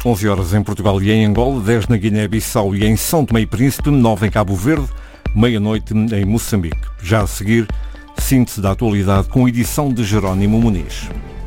11 horas em Portugal e em Angola, 10 na Guiné-Bissau e em São Tomé e Príncipe, 9 em Cabo Verde, meia-noite em Moçambique. Já a seguir, síntese da atualidade com edição de Jerónimo Muniz.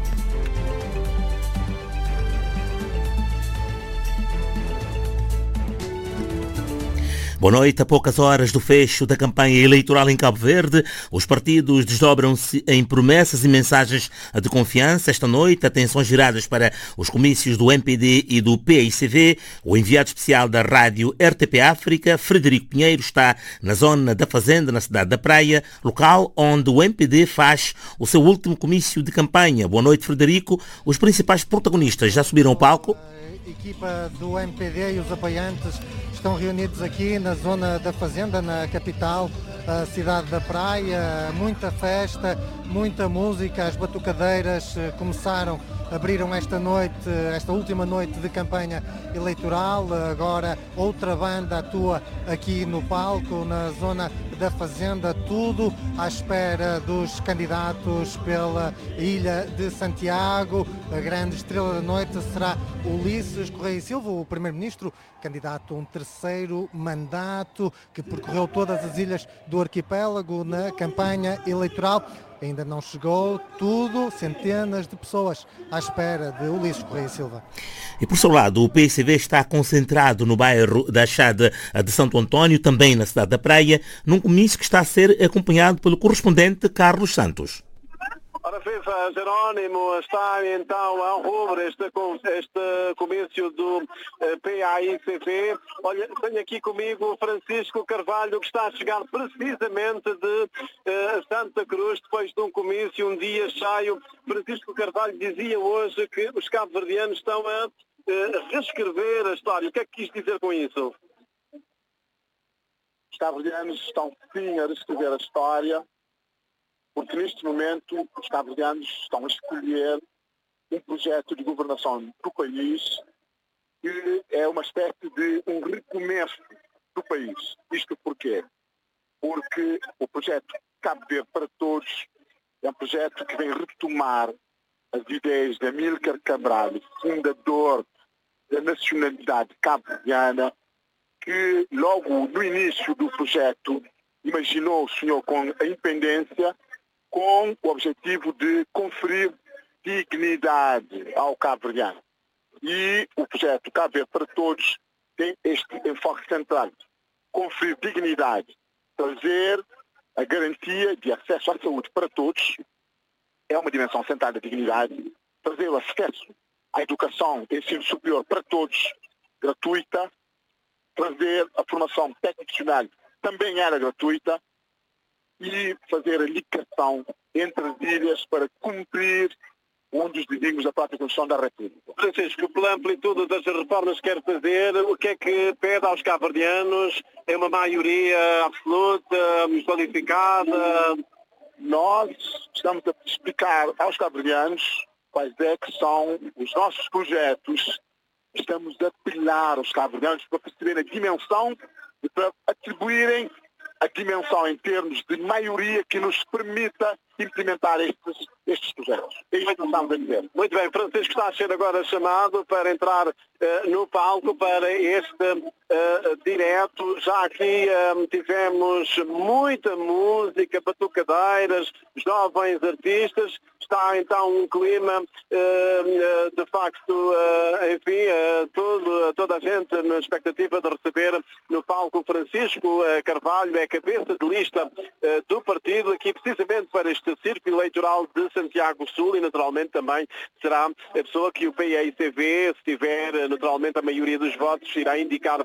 Boa noite. A poucas horas do fecho da campanha eleitoral em Cabo Verde, os partidos desdobram-se em promessas e mensagens de confiança. Esta noite, atenções giradas para os comícios do MPD e do PICV. O enviado especial da rádio RTP África, Frederico Pinheiro, está na zona da Fazenda, na cidade da Praia, local onde o MPD faz o seu último comício de campanha. Boa noite, Frederico. Os principais protagonistas já subiram ao palco? A equipa do MPD e os apoiantes estão reunidos aqui na zona da Fazenda, na capital, a cidade da Praia. Muita festa, muita música. As batucadeiras abriram esta noite, esta última noite de campanha eleitoral. Agora outra banda atua aqui no palco, na zona da Fazenda, tudo à espera dos candidatos pela Ilha de Santiago. A grande estrela da noite será Ulisses Correia e Silva, o primeiro-ministro, candidato a um terceiro mandato, que percorreu todas as ilhas do arquipélago na campanha eleitoral. Ainda não chegou tudo, centenas de pessoas à espera de Ulisses Correia e Silva. E por seu lado, o PICV está concentrado no bairro da Chade de Santo António, também na cidade da Praia, num comício que está a ser acompanhado pelo correspondente Carlos Santos. Ora, viva Jerónimo, está então ao rubro este comício do PAICV. Olha, tenho aqui comigo Francisco Carvalho, que está a chegar precisamente de Santa Cruz, depois de um comício, um dia cheio. Francisco Carvalho dizia hoje que os cabo-verdianos estão a reescrever a história. O que é que quis dizer com isso? Os cabo-verdianos estão sim a reescrever a história, porque neste momento os cabo-verdianos estão a escolher um projeto de governação do país que é uma espécie de um recomeço do país. Isto porquê? Porque o projeto Cabo Verde para Todos é um projeto que vem retomar as ideias de Amílcar Cabral, fundador da nacionalidade cabo-verdiana, que logo no início do projeto imaginou, sonhou com a independência, com o objetivo de conferir dignidade ao cabo-verdiano. E o projeto Cabo Verde para Todos tem este enfoque central: conferir dignidade, trazer a garantia de acesso à saúde para todos, é uma dimensão central da dignidade, trazer o acesso à educação e ensino superior para todos, gratuita, trazer a formação técnico-profissional, também era gratuita, e fazer a ligação entre as ilhas para cumprir um dos desígnios da própria Constituição da República. Francisco, pela amplitude das reformas que quer fazer, o que é que pede aos cabo-verdianos? É uma maioria absoluta, qualificada? Nós estamos a explicar aos cabo-verdianos quais é que são os nossos projetos. Estamos a apelar aos cabo-verdianos para perceberem a dimensão e para atribuírem a dimensão em termos de maioria que nos permita implementar estes projetos. É isto que estamos a dizer. Muito bem, Francisco está a ser agora chamado para entrar no palco para este direto. Já aqui tivemos muita música, batucadeiras, jovens artistas. Está então um clima, de facto, enfim, toda a gente na expectativa de receber no palco Francisco Carvalho, é cabeça de lista do partido, aqui precisamente para este círculo eleitoral de Santiago Sul, e naturalmente também será a pessoa que o PICV, se tiver naturalmente a maioria dos votos, irá indicar